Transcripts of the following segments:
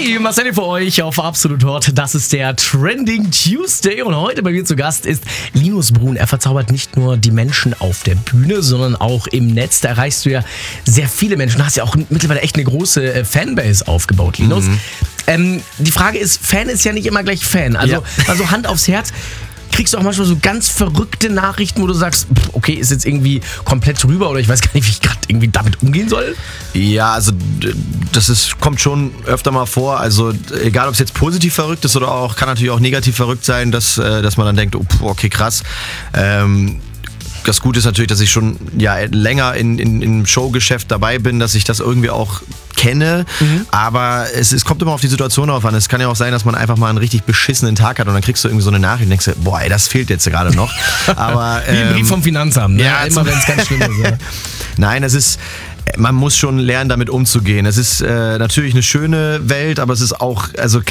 Hey, Marcel für euch auf Absolut Hot. Das ist der Trending Tuesday und heute bei mir zu Gast ist Linus Brun. Er verzaubert nicht nur die Menschen auf der Bühne, sondern auch im Netz. Da erreichst du ja sehr viele Menschen. Du hast ja auch mittlerweile echt eine große Fanbase aufgebaut, Linus. Die Frage ist, Fan ist ja nicht immer gleich Fan. Also Hand aufs Herz. Kriegst du auch manchmal so ganz verrückte Nachrichten, wo du sagst, okay, ist jetzt irgendwie komplett drüber oder ich weiß gar nicht, wie ich gerade irgendwie damit umgehen soll? Ja, also kommt schon öfter mal vor. Also egal, ob es jetzt positiv verrückt ist oder auch, kann natürlich auch negativ verrückt sein, dass man dann denkt, okay, krass. Das Gute ist natürlich, dass ich schon länger im Showgeschäft dabei bin, dass ich das irgendwie auch kenne, aber es kommt immer auf die Situation drauf an. Es kann ja auch sein, dass man einfach mal einen richtig beschissenen Tag hat und dann kriegst du irgendwie so eine Nachricht und denkst, boah, ey, das fehlt jetzt gerade noch. Aber, wie ein Brief vom Finanzamt, ne? Ja, immer wenn es ganz schlimm ist. Ja. Nein, man muss schon lernen, damit umzugehen. Es ist natürlich eine schöne Welt, aber es ist auch,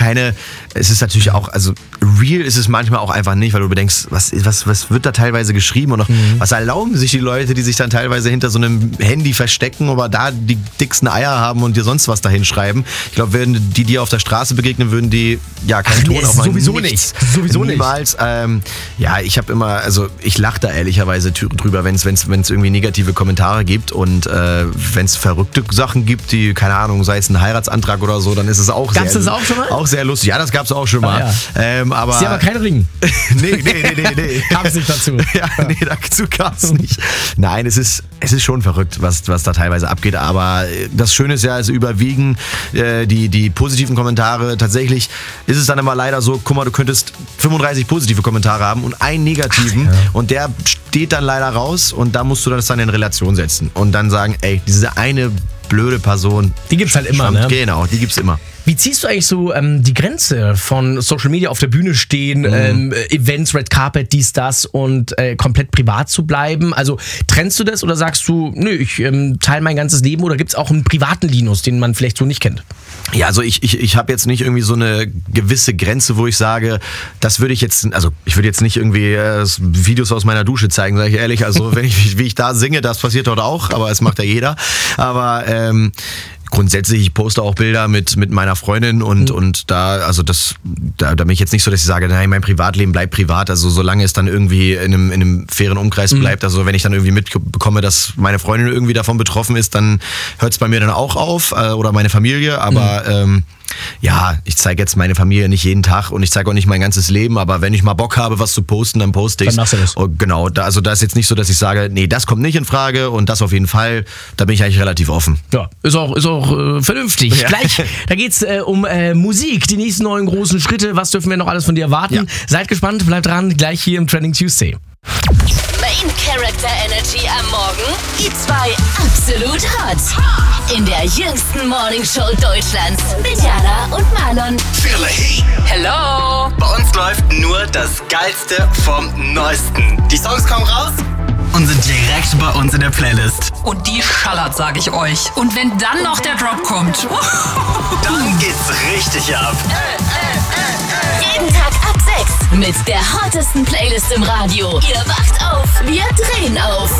es ist natürlich auch, also real ist es manchmal auch einfach nicht, weil du bedenkst, was wird da teilweise geschrieben und noch, was erlauben sich die Leute, die sich dann teilweise hinter so einem Handy verstecken, aber da die dicksten Eier haben und dir sonst was dahin schreiben. Ich glaube, würden die dir auf der Straße begegnen, würden die keinen Ton aufmachen. Sowieso nicht. Sowieso niemals. Ich habe immer, also ich lache da ehrlicherweise drüber, wenn es irgendwie negative Kommentare gibt und wenn es verrückte Sachen gibt, die, keine Ahnung, sei es ein Heiratsantrag oder so, dann ist es auch Gab's das auch schon mal? Auch sehr lustig. Ja, das gab's auch schon mal. Aber ist ja aber kein Ring. Nee. Kam es nicht dazu. Ja, nee, dazu kam's nicht. Nein, es ist schon verrückt, was da teilweise abgeht, aber das Schöne ist ja, es überwiegen die positiven Kommentare. Tatsächlich ist es dann immer leider so, guck mal, du könntest 35 positive Kommentare haben und einen negativen und der steht dann leider raus und da musst du das dann in Relation setzen und dann sagen, ey, diese eine blöde Person. Die gibt's halt immer, ne? Genau, die gibt's immer. Wie ziehst du eigentlich so die Grenze von Social Media auf der Bühne stehen, Events, Red Carpet, dies, das und komplett privat zu bleiben? Also trennst du das oder sagst du, nö, ich teile mein ganzes Leben oder gibt's auch einen privaten Linus, den man vielleicht so nicht kennt? Ja, also ich habe jetzt nicht irgendwie so eine gewisse Grenze, wo ich sage, das würde ich jetzt, also ich würde jetzt nicht irgendwie Videos aus meiner Dusche zeigen, sage ich ehrlich. Also wie ich da singe, das passiert dort auch, aber es macht ja jeder. Aber grundsätzlich, ich poste auch Bilder mit meiner Freundin und da bin ich jetzt nicht so, dass ich sage, nein, mein Privatleben bleibt privat, also solange es dann irgendwie in einem fairen Umkreis bleibt, also wenn ich dann irgendwie mitbekomme, dass meine Freundin irgendwie davon betroffen ist, dann hört es bei mir dann auch auf oder meine Familie, aber ich zeige jetzt meine Familie nicht jeden Tag und ich zeige auch nicht mein ganzes Leben, aber wenn ich mal Bock habe, was zu posten, dann poste ich es. Dann machst du das. Genau, da ist jetzt nicht so, dass ich sage, nee, das kommt nicht in Frage und das auf jeden Fall, da bin ich eigentlich relativ offen. Ja, ist auch vernünftig. Ja. Gleich, da geht's um Musik, die nächsten neuen großen Schritte, was dürfen wir noch alles von dir erwarten? Ja. Seid gespannt, bleibt dran, gleich hier im Trending Tuesday. Main Character Energy am Morgen, die zwei Absolut Hot. In der jüngsten Morning Show Deutschlands mit Jana und Marlon. Feel the heat. Hello! Bei uns läuft nur das Geilste vom Neuesten. Die Songs kommen raus und sind direkt bei uns in der Playlist. Und die schallert, sag ich euch. Und wenn dann noch der Drop kommt, dann geht's richtig ab. Jeden Tag ab 6 mit der hottesten Playlist im Radio. Ihr wacht auf, wir drehen auf.